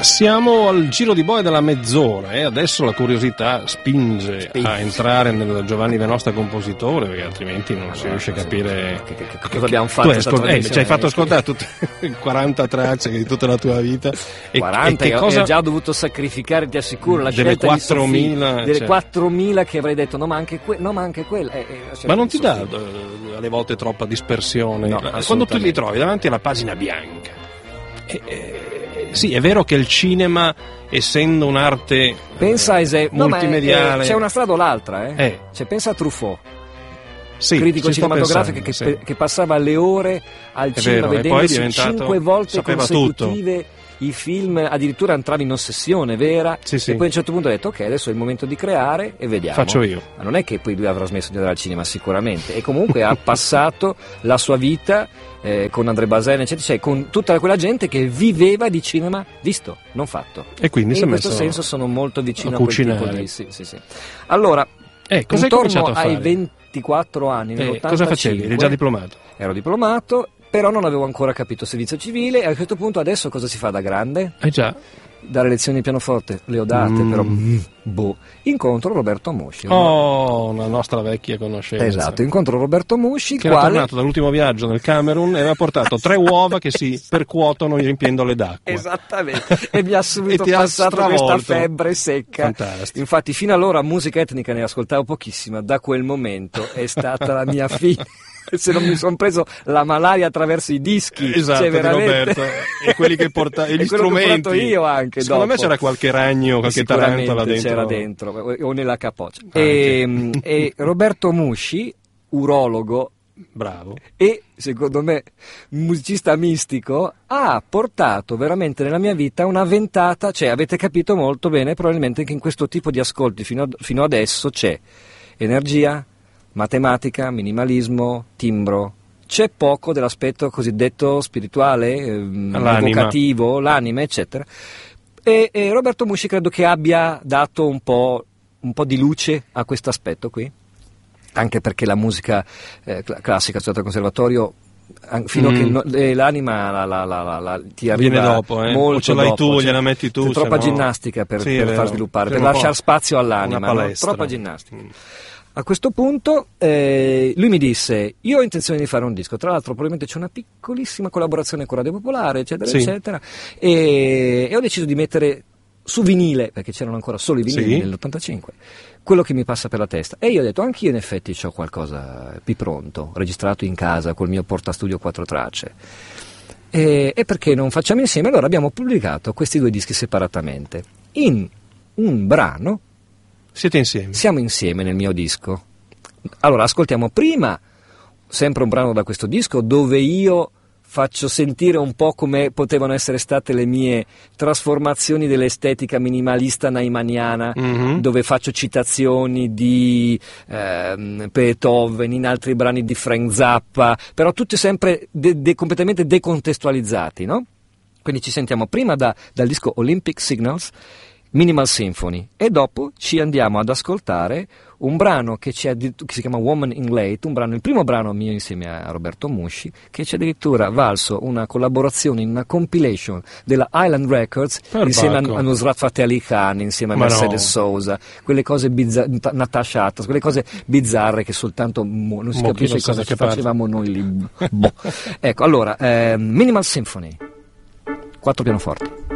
Siamo al giro di boa della mezz'ora e adesso la curiosità spinge a entrare nel Giovanni Venosta compositore, perché altrimenti non si riesce a capire che cosa abbiamo fatto. Ci hai fatto ascoltare tutte 40 tracce di tutta la tua vita. 40, e ho già dovuto sacrificare, ti assicuro, la delle scelta 4.000, delle 4.000 che avrei detto no, ma anche quella. Ma non ti dà alle volte troppa dispersione? No, quando tu li trovi davanti alla pagina bianca? Sì, è vero che il cinema, essendo un'arte multimediale, c'è una strada o l'altra, Cioè, pensa a Truffaut, sì, critico cinematografico che passava le ore al cinema vedendosi 5 volte consecutive tutto. I film, addirittura entravi in ossessione vera, sì. E poi a un certo punto ha detto ok, adesso è il momento di creare e vediamo. Faccio io. Ma non è che poi lui avrà smesso di andare al cinema, sicuramente, e comunque ha passato la sua vita con André Bazin, eccetera, cioè con tutta quella gente che viveva di cinema visto, non fatto. E quindi in questo senso sono molto vicino a quel tipo di... Sì. Allora, cosa hai cominciato a fare? Ai 24 anni, nell'85, cosa facevi? Eri già diplomato? Ero diplomato, però non avevo ancora capito servizio civile, e a questo punto adesso cosa si fa da grande? Già. Dare lezioni di pianoforte, le ho date, però incontro Roberto Musci. Una nostra vecchia conoscenza. Esatto, incontro Roberto Musci, che era tornato dall'ultimo viaggio nel Camerun e aveva portato 3 uova che si percuotono riempiendole d'acqua. Esattamente, e mi ha subito passato questa febbre secca. Fantastico. Infatti fino allora musica etnica ne ascoltavo pochissima, da quel momento è stata la mia fine. Se non mi sono preso la malaria attraverso i dischi, esatto, di Roberto, e quelli che porta gli strumenti. Che io anche secondo dopo. Me c'era qualche ragno, qualche tarantola dentro. C'era dentro, o nella capoccia. E Roberto Musci, urologo, bravo, e secondo me musicista mistico, ha portato veramente nella mia vita una ventata. Cioè, avete capito molto bene probabilmente che in questo tipo di ascolti fino adesso c'è energia, matematica, minimalismo, timbro. C'è poco dell'aspetto cosiddetto spirituale, evocativo, l'anima, eccetera. E Roberto Musci credo che abbia dato un po' di luce a questo aspetto qui, anche perché la musica classica studiata al conservatorio, fino a che l'anima ti arriva dopo, molto o ce l'hai dopo, tu, gliela metti tu, c'è troppa ginnastica per far sviluppare, per lasciare spazio all'anima, no? Troppa ginnastica. A questo punto lui mi disse: io ho intenzione di fare un disco, tra l'altro probabilmente c'è una piccolissima collaborazione con Radio Popolare, eccetera, eccetera, e ho deciso di mettere su vinile, perché c'erano ancora solo i vinili nell'85, quello che mi passa per la testa. E io ho detto: anch'io in effetti ho qualcosa più pronto, registrato in casa col mio portastudio 4 tracce, e perché non facciamo insieme? Allora abbiamo pubblicato questi 2 dischi separatamente. In un brano siete insieme? Siamo insieme nel mio disco. Allora ascoltiamo prima sempre un brano da questo disco dove io faccio sentire un po' come potevano essere state le mie trasformazioni dell'estetica minimalista naimaniana, dove faccio citazioni di Beethoven, in altri brani di Frank Zappa, però tutti sempre completamente decontestualizzati, no? Quindi ci sentiamo prima dal disco Olympic Signals, Minimal Symphony, e dopo ci andiamo ad ascoltare un brano che si chiama Woman in Late, il primo brano mio insieme a Roberto Musci, che c'è addirittura valso una collaborazione in una compilation della Island Records insieme a Nusrat Fateh Ali Khan, insieme a Mercedes Sosa, quelle cose Natasha Atlas, quelle cose bizzarre che soltanto non si capisce cosa ci facevamo noi lì. Ecco, allora, Minimal Symphony, 4 pianoforti.